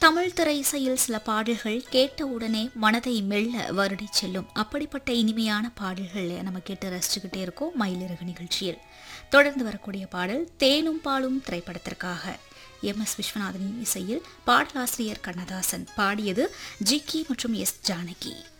தமிழ் திரை இசையில் சில பாடல்கள் கேட்டவுடனே மனதை மெல்ல வருடி செல்லும். அப்படிப்பட்ட இனிமையான பாடல்கள் நம்ம கேட்டு ரசிச்சுக்கிட்டே இருக்கோம் மயிலிறகு நிகழ்ச்சியில். தொடர்ந்து வரக்கூடிய பாடல் தேனும் பாலும் திரைப்படத்திற்காக MS விஸ்வநாதனின் இசையில் பாடலாசிரியர் கண்ணதாசன் பாடியது ஜிக்கி மற்றும் எஸ் ஜானகி.